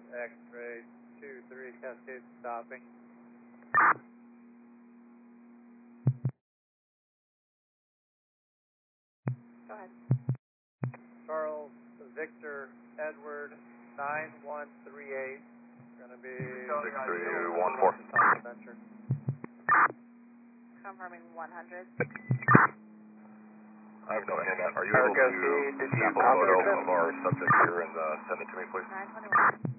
X-ray 23 Cascade stopping. Go ahead. Charles Victor Edward 9138. Going to be 6314. Venture. Confirming 100. I have no internet. Are you able to see a photo of our subject here and send it to me, please? 921.